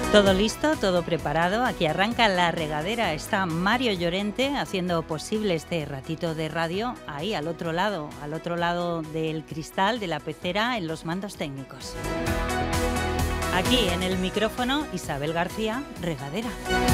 Todo listo, todo preparado. Aquí arranca La Regadera. Está Mario Llorente haciendo posible este ratito de radio ahí al otro lado del cristal de la pecera en los mandos técnicos. Aquí en el micrófono Isabel García, Regadera.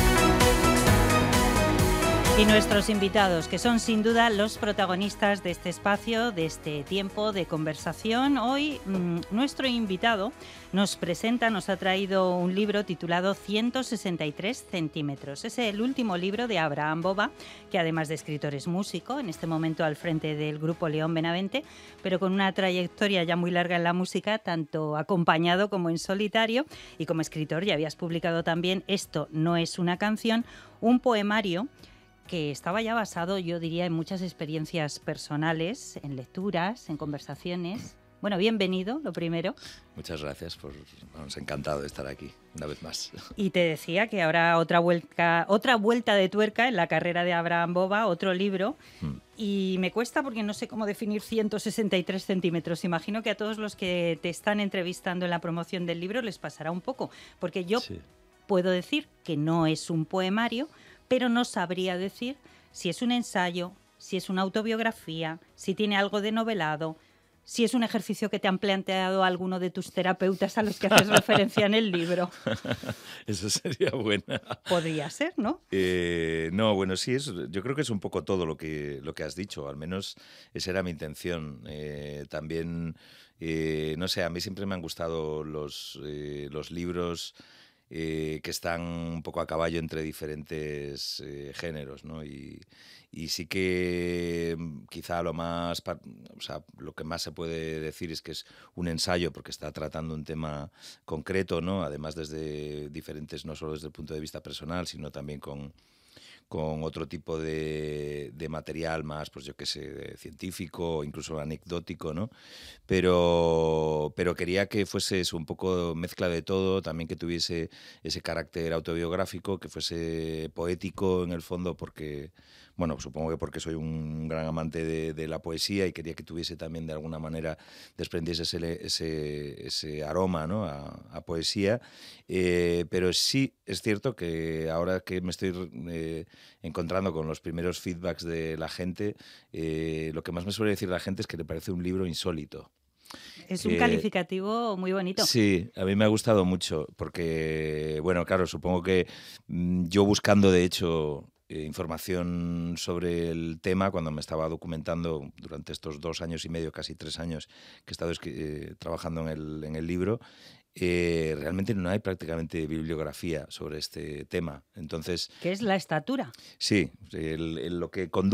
Y nuestros invitados, que son sin duda los protagonistas de este espacio, de este tiempo de conversación. Hoy nuestro invitado nos ha traído un libro titulado 163 centímetros. Es el último libro de Abraham Bova, que además de escritor es músico, en este momento al frente del grupo León Benavente, pero con una trayectoria ya muy larga en la música, tanto acompañado como en solitario. Y como escritor ya habías publicado también Esto no es una canción, un poemario que estaba ya basado, yo diría, en muchas experiencias personales, en lecturas, en conversaciones. Bueno, bienvenido, lo primero. Muchas gracias, vamos, encantado de estar aquí una vez más. Y te decía que habrá otra vuelta de tuerca en la carrera de Abraham Bova, otro libro. Y me cuesta porque no sé cómo definir 163 centímetros. Imagino que a todos los que te están entrevistando en la promoción del libro les pasará un poco, porque yo puedo decir que no es un poemario, pero no sabría decir si es un ensayo, si es una autobiografía, si tiene algo de novelado, si es un ejercicio que te han planteado alguno de tus terapeutas a los que haces referencia en el libro. Eso sería buena. Podría ser, ¿no? No, bueno, sí, yo creo que es un poco todo lo que has dicho, al menos esa era mi intención. También, no sé, a mí siempre me han gustado los libros que están un poco a caballo entre diferentes géneros, ¿no? Y sí que quizá lo que más se puede decir es que es un ensayo porque está tratando un tema concreto, ¿no? Además desde diferentes, no solo desde el punto de vista personal, sino también con otro tipo de material más, pues yo qué sé, científico o incluso anecdótico, ¿no? Pero quería que fuese eso, un poco mezcla de todo, también que tuviese ese carácter autobiográfico, que fuese poético en el fondo, porque, bueno, supongo que porque soy un gran amante de la poesía y quería que tuviese también de alguna manera, desprendiese ese aroma, ¿no? a poesía. Pero sí es cierto que ahora que me estoy encontrando con los primeros feedbacks de la gente, lo que más me suele decir la gente es que le parece un libro insólito. Es un calificativo muy bonito. Sí, a mí me ha gustado mucho porque, bueno, claro, supongo que yo buscando, de hecho, información sobre el tema cuando me estaba documentando durante estos 2 años y medio, casi 3 años que he estado trabajando en el libro, realmente no hay prácticamente bibliografía sobre este tema. Entonces, ¿qué es la estatura? Sí, lo que conduce